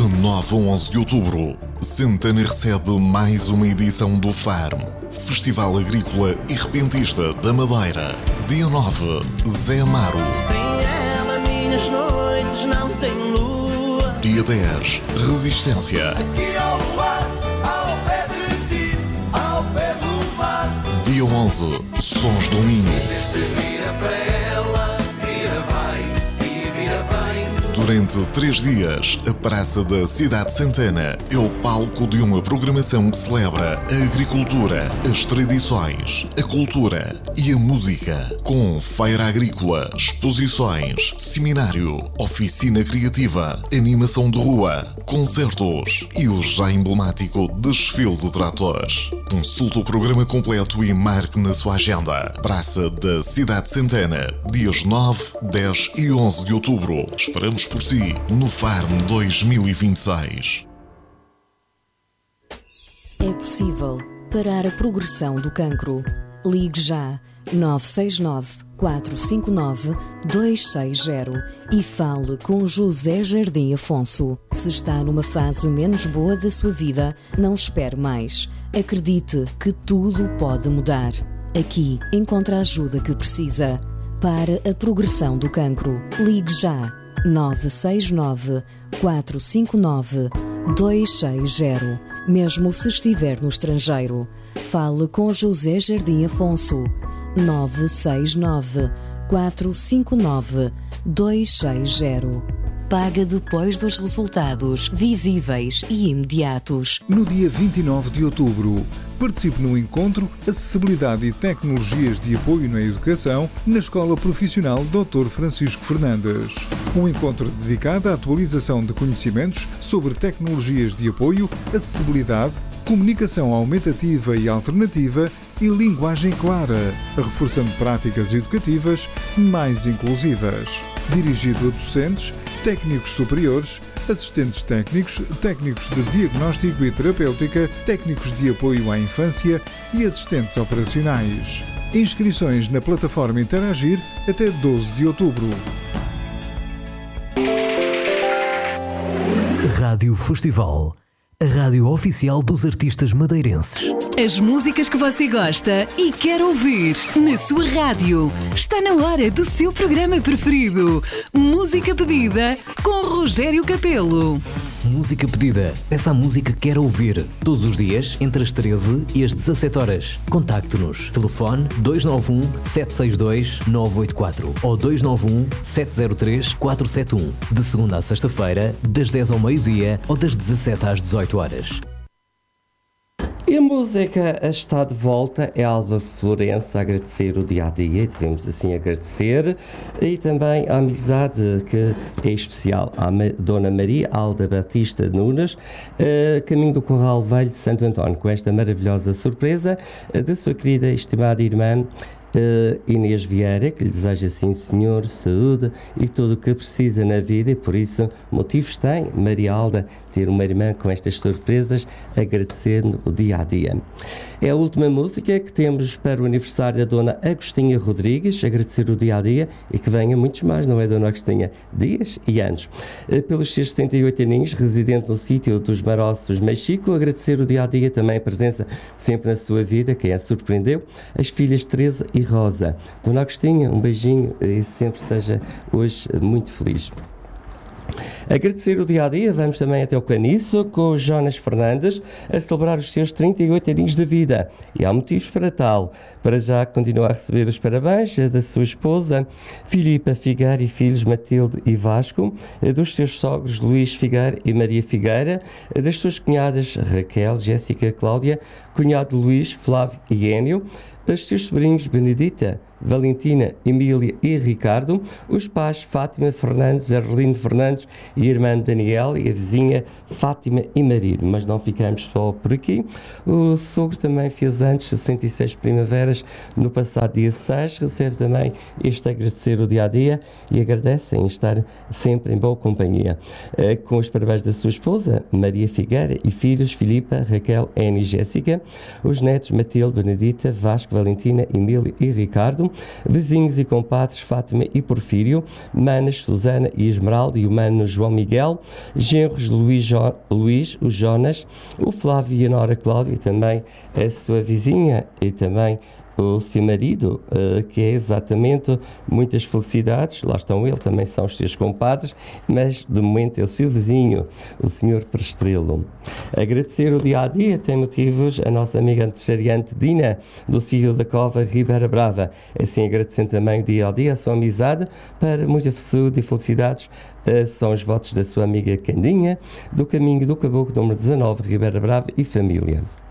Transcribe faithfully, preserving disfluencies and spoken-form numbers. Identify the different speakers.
Speaker 1: nove a onze de outubro, Santana recebe mais uma edição do Farm, Festival Agrícola e Repentista da Madeira. Dia nove, Zé Amaro.
Speaker 2: Sem ela minhas noites não têm lua.
Speaker 1: Dia dez, Resistência.
Speaker 3: Aqui ao luar, ao pé de ti, ao pé do mar.
Speaker 1: Dia onze, Sons do Minho.
Speaker 3: Este vira para ela, vira vai e vira vem.
Speaker 1: Durante três dias, a Praça da Cidade de Santana é o palco de uma programação que celebra a agricultura, as tradições, a cultura e a música. Com feira agrícola, exposições, seminário, oficina criativa, animação de rua, concertos e o já emblemático desfile de tratores. Consulte o programa completo e marque na sua agenda. Praça da Cidade de Santana, dias nove, dez e onze de outubro. Esperamos por si no Farm dois mil e vinte e seis.
Speaker 4: É possível parar a progressão do cancro. Ligue já nove seis nove, quatro cinco nove, dois seis zero e fale com José Jardim Afonso. Se está numa fase menos boa da sua vida, não espere mais. Acredite que tudo pode mudar. Aqui encontra a ajuda que precisa. Para a progressão do cancro, ligue já nove seis nove, quatro cinco nove, dois seis zero. Mesmo se estiver no estrangeiro, fale com José Jardim Afonso. nove seis nove, quatro cinco nove, dois seis zero. Paga depois dos resultados visíveis e imediatos.
Speaker 5: No dia vinte e nove de outubro, participe no encontro Acessibilidade e Tecnologias de Apoio na Educação na Escola Profissional doutor Francisco Fernandes. Um encontro dedicado à atualização de conhecimentos sobre tecnologias de apoio, acessibilidade, comunicação aumentativa e alternativa e linguagem clara, reforçando práticas educativas mais inclusivas. Dirigido a docentes, técnicos superiores, assistentes técnicos, técnicos de diagnóstico e terapêutica, técnicos de apoio à infância e assistentes operacionais. Inscrições na plataforma Interagir até doze de outubro.
Speaker 6: Rádio Festival, a rádio oficial dos artistas madeirenses.
Speaker 7: As músicas que você gosta e quer ouvir na sua rádio. Está na hora do seu programa preferido. Música Pedida com Rogério Capelo.
Speaker 6: Música Pedida. Peça a música que quer ouvir. Todos os dias, entre as treze e as dezassete horas. Contacte-nos. Telefone dois nove um, sete seis dois, nove oito quatro ou dois nove um, sete zero três, quatro sete um. De segunda a sexta-feira, das dez ao meio-dia ou das dezassete às dezoito horas.
Speaker 8: E a música está de volta, é Alva Florença a agradecer o dia-a-dia, e devemos assim agradecer, e também a amizade que é especial à Dona Maria Alda Batista Nunes, uh, caminho do Corral Velho de Santo António, com esta maravilhosa surpresa uh, da sua querida e estimada irmã Uh, Inês Vieira, que lhe deseja sim, Senhor, saúde e tudo o que precisa na vida, e por isso motivos tem Maria Alda ter uma irmã com estas surpresas, agradecendo o dia-a-dia. É a última música que temos para o aniversário da Dona Agostinha Rodrigues, agradecer o dia-a-dia e que venha muitos mais, não é, Dona Agostinha? Dias e anos. Uh, pelos seus setenta e oito aninhos, residente no sítio dos Maroços, Mexico, agradecer o dia-a-dia, também a presença sempre na sua vida, quem a surpreendeu, as filhas Teresa e Rosa. Dona Agostinha, um beijinho e sempre seja hoje muito feliz. Agradecer o dia-a-dia, vamos também até o Caniço com o Jonas Fernandes a celebrar os seus trinta e oito aninhos de vida. E há motivos para tal. Para já continuar a receber os parabéns da sua esposa Filipa Figueira e filhos Matilde e Vasco, dos seus sogros Luís Figueira e Maria Figueira, das suas cunhadas Raquel, Jéssica, Cláudia, cunhado Luís, Flávio e Énio, os seus sobrinhos Benedita, Valentina, Emília e Ricardo, os pais Fátima Fernandes, Arlindo Fernandes e a irmã Daniel e a vizinha Fátima e marido. Mas não ficamos só por aqui. O sogro também fez antes sessenta e seis primaveras no passado dia seis. Recebe também este agradecer o dia-a-dia e agradecem estar sempre em boa companhia. Com os parabéns da sua esposa, Maria Figueira, e filhos Filipa, Raquel, Anne e Jéssica, os netos Matilde, Benedita, Vasco, Valentina, Emílio e Ricardo, vizinhos e compadres Fátima e Porfírio, manas Susana e Esmeralda e o mano João Miguel, genros Luís, jo, Luís o Jonas, o Flávio e a Nora Cláudia e também a sua vizinha e também o seu marido, uh, que é exatamente muitas felicidades, lá estão ele, também são os seus compadres, mas de momento é o seu vizinho, o senhor Prestrelo. Agradecer o dia a dia tem motivos a nossa amiga aniversariante Dina, do Círio da Cova, Ribeira Brava. Assim agradecendo também o dia a dia a sua amizade, para muita saúde e felicidades. Uh, são os votos da sua amiga Candinha, do Caminho do Caboclo, número dezanove, Ribeira Brava e família.